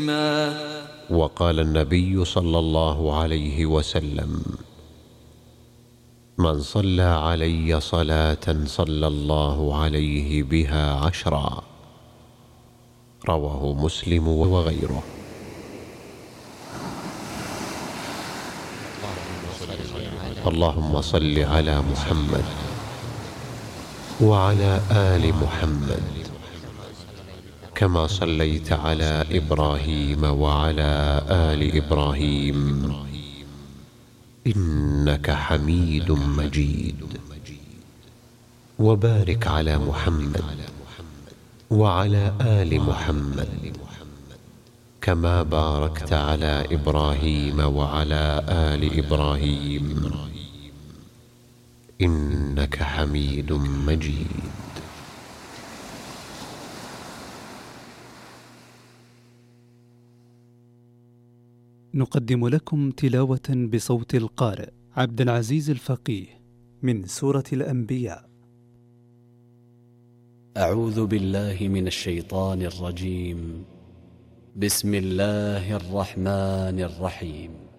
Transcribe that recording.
وقال النبي صلى الله عليه وسلم: من صلى علي صلاة صلى الله عليه بها 10. رواه مسلم وغيره. اللهم صل على محمد وعلى آل محمد كما صليت على إبراهيم وعلى آل إبراهيم إنك حميد مجيد. وبارك على محمد وعلى آل محمد كما باركت على إبراهيم وعلى آل إبراهيم إنك حميد مجيد. نقدم لكم تلاوة بصوت القارئ عبد العزيز الفقيه من سورة الأنبياء. أعوذ بالله من الشيطان الرجيم. بسم الله الرحمن الرحيم.